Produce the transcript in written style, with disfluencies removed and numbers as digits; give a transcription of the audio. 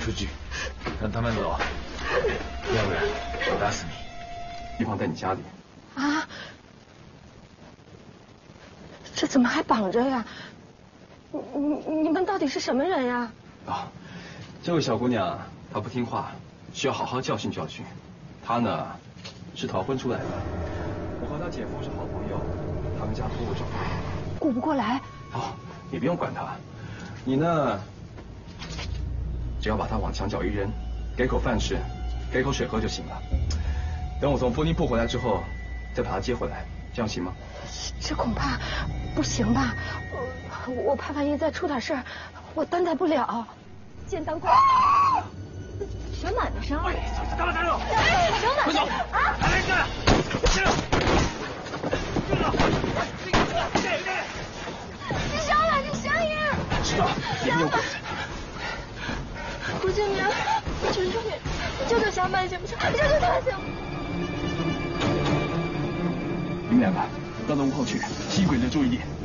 出去，让他们走，要不然我打死你。 玉芳在你家里。 啊？这怎么还绑着呀？你们到底是什么人呀？ 啊，这位小姑娘她不听话，需要好好教训教训。她呢是逃婚出来的，我和她姐夫是好朋友，他们家托我找她。 顾不过来。 哦，你不用管她，你呢只要把她往墙角一扔，给口饭吃，给口水喝就行了。等我从福宁铺回来之后，再把她接回来，这样行吗？ 这恐怕不行吧？我怕万一再出点事儿，我担待不了。见当官。 小满的声。 打了！ 哎，小满！ 快走！ 啊！ 来人！进来！ 是小满，是小影。 知道，也没有鬼。 胡经理，求求你，救救小满行不行？救救他行吗？ 你们两个绕到屋后去，吸引鬼子的注意力。